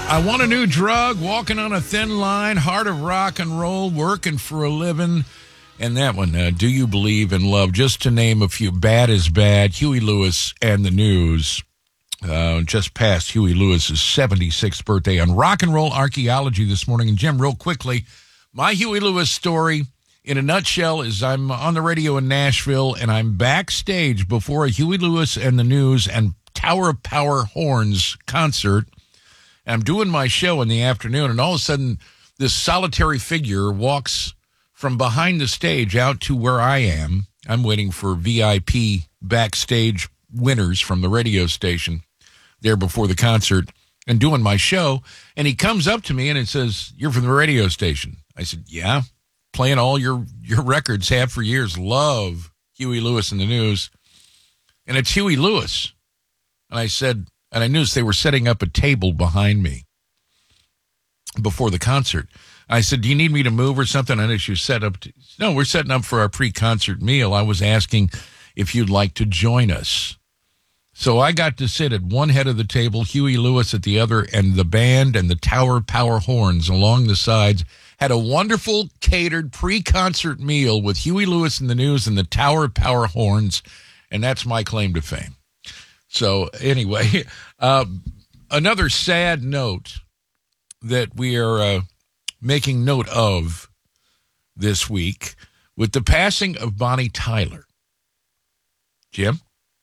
I want a new drug, walking on a thin line, heart of rock and roll, working for a living. And that one, Do You Believe in Love? Just to name a few. Bad is Bad, Huey Lewis and the News. Just passed Huey Lewis's 76th birthday on Rock and Roll Archaeology this morning. And Jim, real quickly, my Huey Lewis story in a nutshell is I'm on the radio in Nashville, and I'm backstage before a Huey Lewis and the News and Tower of Power Horns concert. I'm doing my show in the afternoon, and all of a sudden, this solitary figure walks from behind the stage out to where I am. I'm waiting for VIP backstage winners from the radio station there before the concert and doing my show. And he comes up to me and it says, "You're from the radio station." I said, "Yeah, playing all your records, have for years. Love Huey Lewis and the News." And it's Huey Lewis. And I said, and I noticed they were setting up a table behind me before the concert. I said, "Do you need me to move or something?" I know she was set up. No, we're setting up for our pre-concert meal. I was asking if you'd like to join us. So I got to sit at one head of the table, Huey Lewis at the other, and the band and the Tower Power Horns along the sides. Had a wonderful catered pre-concert meal with Huey Lewis and the News and the Tower Power Horns, and that's my claim to fame. So anyway, another sad note that we are making note of this week with the passing of Bonnie Tyler. Jim?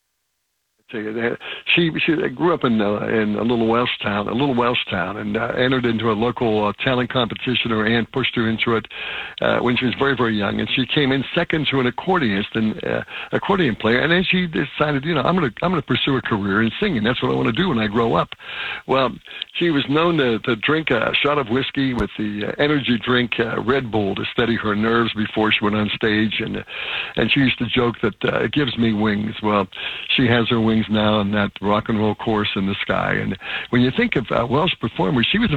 She grew up in a little Welsh town, and entered into a local talent competition. Her aunt pushed her into it when she was very, very young, and she came in second to an accordion player. And then she decided, I'm going to pursue a career in singing. That's what I want to do when I grow up. Well, she was known to drink a shot of whiskey with the energy drink Red Bull to steady her nerves before she went on stage, and she used to joke that it gives me wings. Well, she has her wings now in that rock and roll course in the sky. And when you think of Welsh performers, she was a